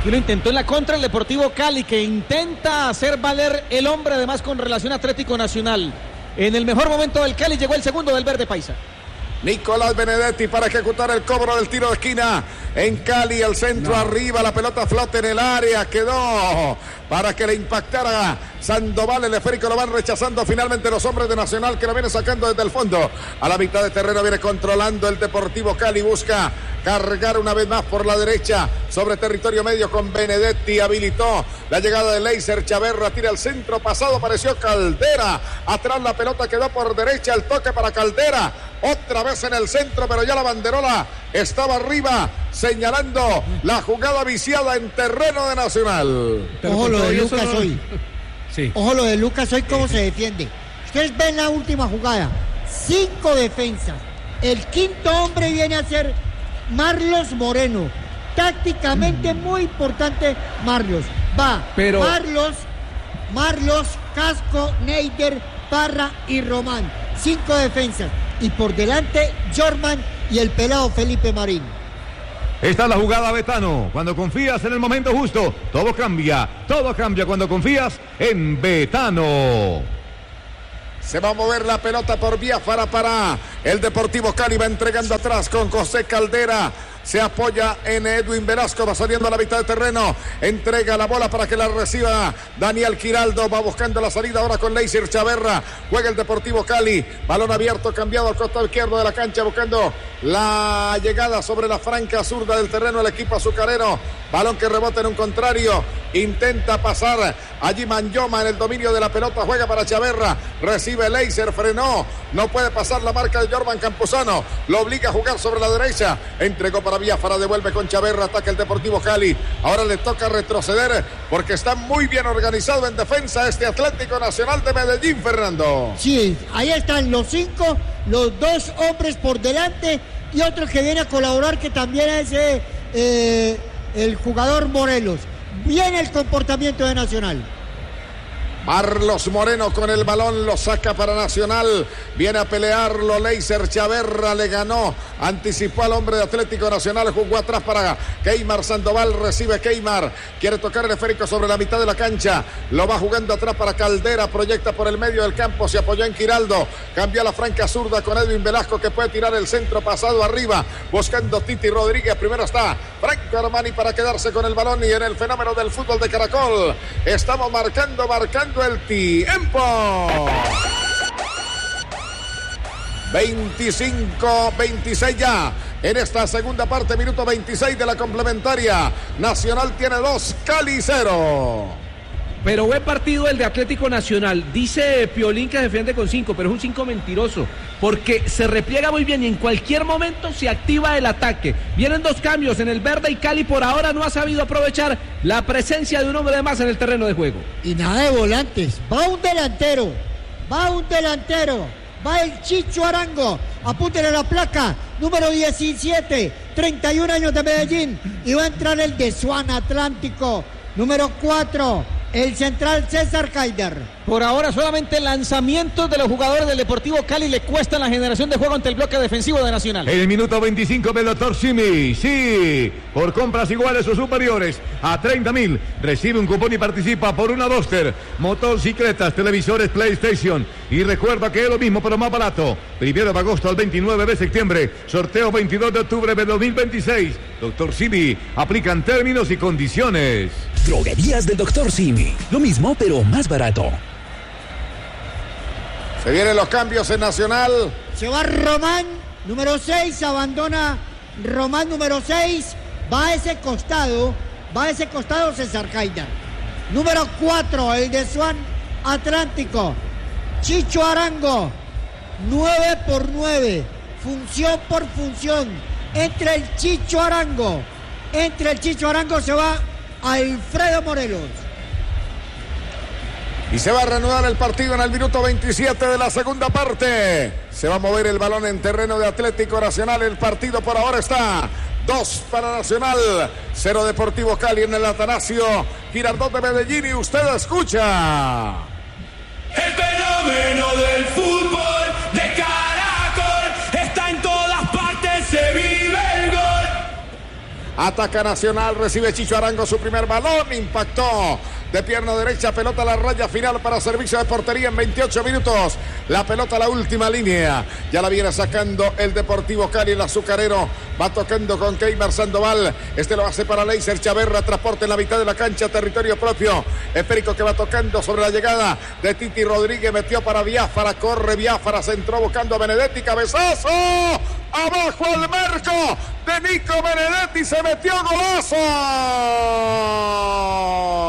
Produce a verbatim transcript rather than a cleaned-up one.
Y lo intentó en la contra el Deportivo Cali, que intenta hacer valer el hombre, además con relación a Atlético Nacional. En el mejor momento del Cali llegó el segundo del verde paisa. Nicolás Benedetti para ejecutar el cobro del tiro de esquina en Cali, el centro no. Arriba, la pelota flota en el área, quedó para que le impactara Sandoval, el esférico lo van rechazando finalmente los hombres de Nacional, que lo viene sacando desde el fondo, a la mitad de terreno viene controlando el Deportivo Cali, busca cargar una vez más por la derecha sobre territorio medio con Benedetti, habilitó la llegada de Leiser Chaverra, tira el centro pasado, apareció Caldera, atrás la pelota quedó por derecha, el toque para Caldera, otra vez en el centro, pero ya la banderola estaba arriba, señalando la jugada viciada en terreno de Nacional. Ojo lo de Lucas hoy. Sí. Ojo lo de Lucas hoy, cómo se defiende. Ustedes ven la última jugada. Cinco defensas. El quinto hombre viene a ser Marlos Moreno. Tácticamente muy importante Marlos. Va Pero... Marlos, Marlos, Casco, Neider, Parra y Román. Cinco defensas. Y por delante Jorman y el pelado Felipe Marín. Esta es la jugada, Betano. Cuando confías en el momento justo, todo cambia. Todo cambia cuando confías en Betano. Se va a mover la pelota por Biafara para el Deportivo Cali. Va entregando atrás con José Caldera. Se apoya en Edwin Velasco, va saliendo a la mitad de terreno, entrega la bola para que la reciba Daniel Giraldo, va buscando la salida ahora con Leiser Chaverra, juega el Deportivo Cali, balón abierto, cambiado al costado izquierdo de la cancha, buscando la llegada sobre la franca zurda del terreno el equipo azucarero, balón que rebota en un contrario, intenta pasar allí Manyoma en el dominio de la pelota, juega para Chaverra, recibe Leiser, frenó, no puede pasar la marca de Jorman Campuzano, lo obliga a jugar sobre la derecha, entregó para Biafara, devuelve con Chaverra, ataca el Deportivo Cali, ahora le toca retroceder porque está muy bien organizado en defensa este Atlético Nacional de Medellín, Fernando. Sí, ahí están los cinco, los dos hombres por delante y otro que viene a colaborar que también es eh, eh, el jugador Morelos. Viene el comportamiento de Nacional. Marlos Moreno con el balón, lo saca para Nacional, viene a pelearlo, Leiser Chaverra le ganó, anticipó al hombre de Atlético Nacional, jugó atrás para Keymar Sandoval, recibe Keymar, quiere tocar el esférico sobre la mitad de la cancha, lo va jugando atrás para Caldera, proyecta por el medio del campo, se apoyó en Giraldo, cambió la franca zurda con Edwin Velasco que puede tirar el centro pasado arriba, buscando Titi Rodríguez, primero está Franco Armani para quedarse con el balón y en el fenómeno del fútbol de Caracol, estamos marcando, marcando el tiempo. veinticinco veintiséis ya en esta segunda parte, minuto veintiséis de la complementaria. Nacional tiene dos, Cali cero. Pero buen partido el de Atlético Nacional. Dice Piolín que defiende con cinco, pero es un cinco mentiroso, porque se repliega muy bien y en cualquier momento se activa el ataque. Vienen dos cambios en el verde y Cali por ahora no ha sabido aprovechar la presencia de un hombre de más en el terreno de juego. Y nada de volantes. Va un delantero, va un delantero, va el Chicho Arango. Apúntenle la placa, número diecisiete, treinta y un años de Medellín. Y va a entrar el de Swan Atlántico, número cuatro. El central César Caider. Por ahora solamente lanzamientos de los jugadores del Deportivo Cali le cuestan la generación de juego ante el bloque defensivo de Nacional. El minuto veinticinco del doctor Simi. Sí, por compras iguales o superiores a treinta mil, recibe un cupón y participa por una Duster, motocicletas, televisores, PlayStation. Y recuerda que es lo mismo pero más barato. Primero de agosto al veintinueve de septiembre. Sorteo veintidós de octubre de dos mil veintiséis. doctor Simi. Aplican términos y condiciones. Droguerías del doctor Simi. Lo mismo pero más barato. Se vienen los cambios en Nacional. Se va Román, número seis, abandona Román, número seis. Va a ese costado, va a ese costado César Caider. Número cuatro, el de Swan Atlántico. Chicho Arango, nueve por nueve. Función por función. Entre el Chicho Arango, entre el Chicho Arango se va Alfredo Morelos. Y se va a reanudar el partido en el minuto veintisiete de la segunda parte. Se va a mover el balón en terreno de Atlético Nacional. El partido por ahora está dos para Nacional, cero Deportivo Cali en el Atanasio Girardot de Medellín. Y usted escucha el fenómeno del fútbol de Caracol. Está en todas partes, se vive el gol. Ataca Nacional, recibe Chicho Arango su primer balón, impactó de pierna derecha, pelota a la raya final para servicio de portería en veintiocho minutos. La pelota a la última línea, ya la viene sacando el Deportivo Cali, el azucarero, va tocando con Keimer Sandoval, este lo hace para Leiser Chaverra, transporte en la mitad de la cancha, territorio propio, Espérico que va tocando sobre la llegada de Titi Rodríguez, metió para Biafara, corre Biafara, se entró buscando a Benedetti, cabezazo, abajo al marco de Nico Benedetti, se metió golazo.